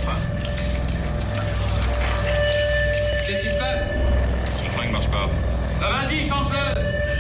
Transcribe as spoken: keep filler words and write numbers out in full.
pas. Qu'est-ce qui se passe? Son flingue marche pas. Bah vas-y, change-le.